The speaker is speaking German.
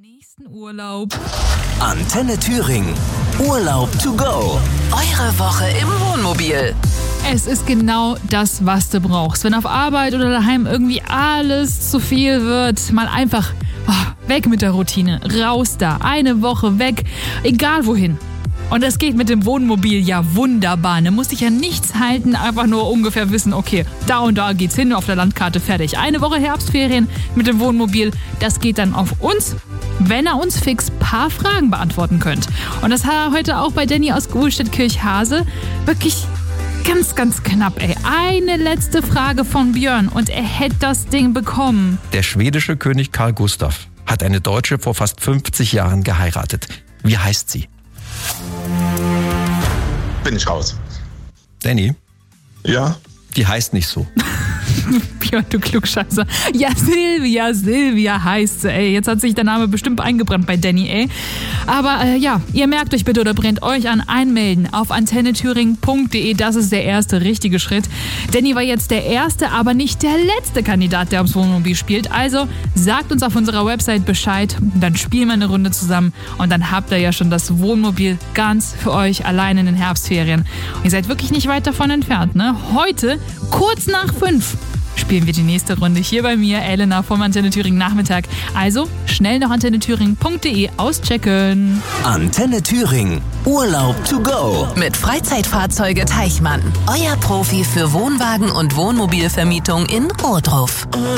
Nächsten Urlaub. Antenne Thüringen. Urlaub to go. Eure Woche im Wohnmobil. Es ist genau das, was du brauchst. Wenn auf Arbeit oder daheim irgendwie alles zu viel wird, mal einfach weg mit der Routine. Raus da. Eine Woche weg. Egal wohin. Und das geht mit dem Wohnmobil ja wunderbar. Da musst dich ja nichts halten, einfach nur ungefähr wissen, okay, da und da geht's hin, auf der Landkarte fertig. Eine Woche Herbstferien mit dem Wohnmobil, das geht dann auf uns, wenn ihr uns fix paar Fragen beantworten könnt. Und das hat er heute auch bei Danny aus Gulstedt-Kirchhase wirklich ganz, ganz knapp, ey. Eine letzte Frage von Björn und er hätte das Ding bekommen. Der schwedische König Karl Gustav hat eine Deutsche vor fast 50 Jahren geheiratet. Wie heißt sie? Bin ich raus. Danny? Ja? Die heißt nicht so. Björn, du Klugscheißer. Ja, Silvia heißt sie, ey. Jetzt hat sich der Name bestimmt eingebrannt bei Danny, ey. Aber ihr merkt euch bitte oder brennt euch an, einmelden auf antennethüringen.de. Das ist der erste richtige Schritt. Danny war jetzt der erste, aber nicht der letzte Kandidat, der ums Wohnmobil spielt. Also sagt uns auf unserer Website Bescheid, dann spielen wir eine Runde zusammen und dann habt ihr ja schon das Wohnmobil ganz für euch allein in den Herbstferien. Und ihr seid wirklich nicht weit davon entfernt, ne? Heute, kurz nach 5, spielen wir die nächste Runde hier bei mir, Elena vom Antenne Thüringen Nachmittag. Also schnell noch antennethüringen.de auschecken. Antenne Thüringen. Urlaub to go. Mit Freizeitfahrzeuge Teichmann. Euer Profi für Wohnwagen und Wohnmobilvermietung in Ohrdruf.